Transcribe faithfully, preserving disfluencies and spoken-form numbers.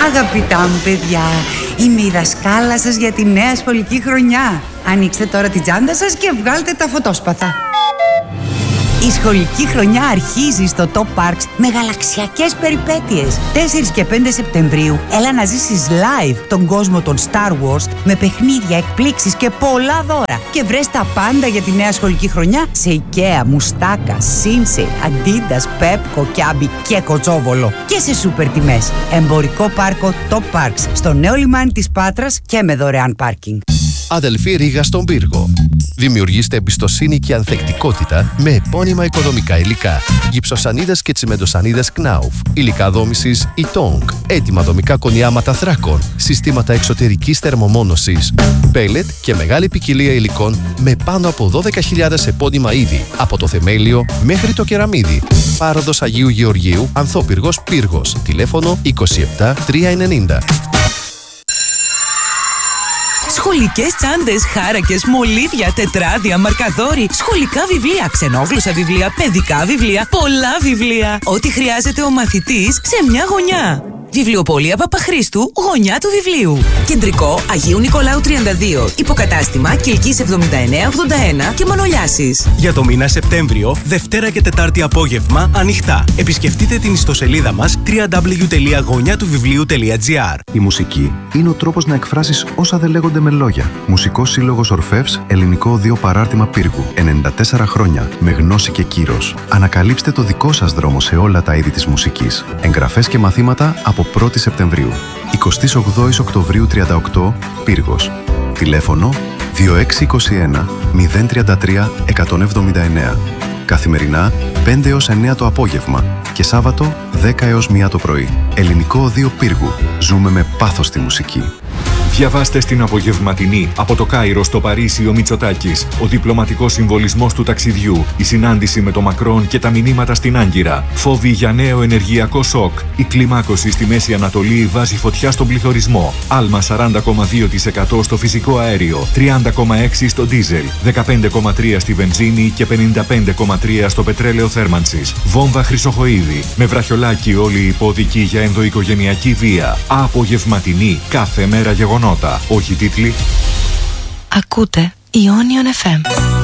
Αγαπητά μου παιδιά, είμαι η δασκάλα σας για τη νέα σχολική χρονιά. Ανοίξτε τώρα την τσάντα σας και βγάλτε τα φωτόσπαθα. Η σχολική χρονιά αρχίζει στο Top Parks με γαλαξιακές περιπέτειες. τέσσερις και πέντε Σεπτεμβρίου έλα να ζήσεις live τον κόσμο των Star Wars με παιχνίδια, εκπλήξεις και πολλά δώρα. Και βρες τα πάντα για τη νέα σχολική χρονιά σε IKEA, Μουστάκα, Sinsei, Adidas, Pepco, Kiabi και Κοτσόβολο. Και σε σούπερ τιμές. Εμπορικό πάρκο Top Parks στο νέο λιμάνι της Πάτρας και με δωρεάν πάρκινγκ. Αδελφή Ρήγα στον Πύργο. Δημιουργήστε εμπιστοσύνη και ανθεκτικότητα με επώνυμα οικοδομικά υλικά. Γυψοσανίδες και τσιμεντοσανίδες Knauf. Υλικά δόμησης Ytong. Έτοιμα δομικά κονιάματα θράκων. Συστήματα εξωτερικής θερμομόνωσης. Πέλετ και μεγάλη ποικιλία υλικών με πάνω από δώδεκα χιλιάδες επώνυμα είδη. Από το θεμέλιο μέχρι το κεραμίδι. Πάροδος Αγίου Γεωργίου, Ανθόπυργος Πύργος. Τηλέφωνο είκοσι επτά τριακόσια ενενήντα. Σχολικές τσάντες, χάρακες, μολύβια, τετράδια, μαρκαδόροι, σχολικά βιβλία, ξενόγλωσσα βιβλία, παιδικά βιβλία, πολλά βιβλία. Ό,τι χρειάζεται ο μαθητής σε μια γωνιά. Βιβλιοπωλεία Παπαχρήστου, γωνιά του βιβλίου. Κεντρικό Αγίου Νικολάου τριάντα δύο. Υποκατάστημα Κιλκής εβδομήντα εννέα ογδόντα ένα και Μανολιάσης. Για το μήνα Σεπτέμβριο, Δευτέρα και Τετάρτη απόγευμα ανοιχτά. Επισκεφτείτε την ιστοσελίδα μας double-u double-u double-u τελεία γωνιά του βιβλίου τελεία τζι άρ. Η μουσική είναι ο τρόπος να εκφράσεις όσα δεν λέγονται με λόγια. Μουσικός Σύλλογος Ορφεύς, Ελληνικό Οδείο Παράρτημα Πύργου. ενενήντα τέσσερα χρόνια με γνώση και κύρος. Ανακαλύψτε το δικό σας δρόμο σε όλα τα είδη της μουσικής. Εγγραφές και μαθήματα από πρώτη Σεπτεμβρίου. εικοστή όγδοη Οκτωβρίου τριάντα οκτώ, Πύργος. Τηλέφωνο δύο έξι είκοσι ένα μηδέν τριάντα τρία εκατόν εβδομήντα εννέα. Καθημερινά πέντε έως εννέα το απόγευμα και Σάββατο δέκα έως μία το πρωί. Ελληνικό Οδείο Πύργου. Ζούμε με πάθος τη μουσική. Διαβάστε στην απογευματινή από το Κάιρο στο Παρίσι ο Μητσοτάκης, ο διπλωματικός συμβολισμός του ταξιδιού, η συνάντηση με το Μακρόν και τα μηνύματα στην Άγκυρα, φόβοι για νέο ενεργειακό σοκ, η κλιμάκωση στη Μέση Ανατολή βάζει φωτιά στον πληθωρισμό, άλμα σαράντα κόμμα δύο τοις εκατό στο φυσικό αέριο, τριάντα κόμμα έξι τοις εκατό στο ντίζελ, δεκαπέντε κόμμα τρία τοις εκατό στη βενζίνη και πενήντα πέντε κόμμα τρία τοις εκατό στο πετρέλαιο θέρμανσης. Βόμβα Χρυσοχοΐδη, με βραχιολάκι όλοι οι υπόδικοι για ενδοοικογενειακή βία. Απογευματινή, κάθε μέρα γεγονότα. Όχι τίτλοι. Ακούτε Ionion εφ εμ.